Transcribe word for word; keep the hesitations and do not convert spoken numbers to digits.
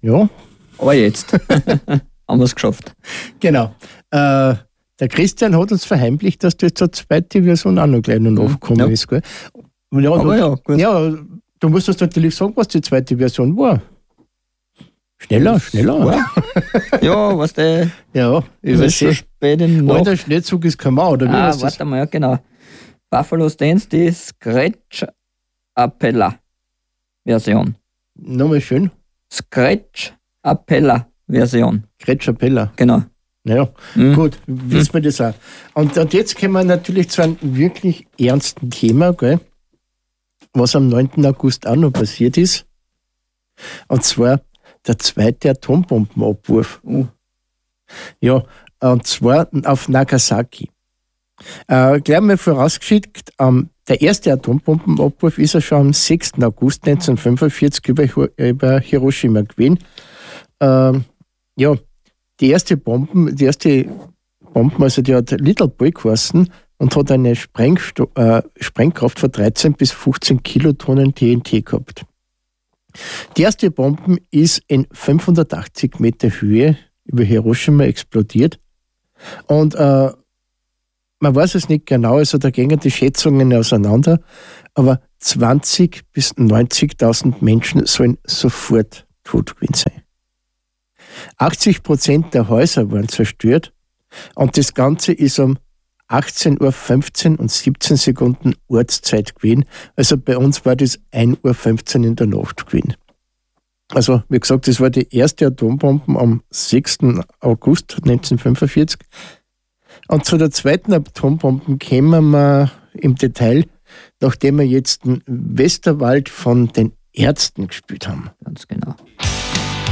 Ja. Aber jetzt haben wir es geschafft. Genau. Äh, der Christian hat uns verheimlicht, dass das zur zweiten Version auch noch gleich noch nachgekommen ja. ist. Gell? Ja, Aber du, ja, gut. Ja, du musst uns natürlich sagen, was die zweite Version war. Schneller, Das schneller. war- Ja, was der. Ja, ich Es weiß ist schon schon. spät in Oh, Nacht. der Schnellzug ist kein Mau, oder wie Ah, heißt das? warte mal, ja, genau. Buffalo Stance, die Scratch Appella Version. Nochmal schön. Scratch Appella Version. Gretschapella. Genau. Naja, Mhm. gut, wissen wir das auch. Und, und jetzt kommen wir natürlich zu einem wirklich ernsten Thema, gell? Was am neunten August auch noch passiert ist. Und zwar der zweite Atombombenabwurf. Uh. Ja, und zwar auf Nagasaki. Äh, gleich mal vorausgeschickt, ähm, der erste Atombombenabwurf ist ja schon am sechsten August neunzehnhundertfünfundvierzig über, über Hiroshima gewesen. Ähm, ja, die erste Bomben, die erste Bomben, also die hat Little Boy geheißen und hat eine Sprengsto äh, Sprengkraft von dreizehn bis fünfzehn Kilotonnen T N T gehabt. Die erste Bombe ist in fünfhundertachtzig Meter Höhe über Hiroshima explodiert. Und äh, man weiß es nicht genau, also da gehen die Schätzungen auseinander, aber zwanzig bis neunzigtausend Menschen sollen sofort tot gewesen sein. achtzig Prozent der Häuser waren zerstört und das Ganze ist um achtzehn Uhr fünfzehn und siebzehn Sekunden Ortszeit gewesen. Also bei uns war das ein Uhr fünfzehn in der Nacht gewesen. Also wie gesagt, das war die erste Atombombe am sechsten August neunzehnhundertfünfundvierzig. Und zu der zweiten Atombombe kommen wir im Detail, nachdem wir jetzt den Westerwald von den Ärzten gespielt haben. Ganz genau.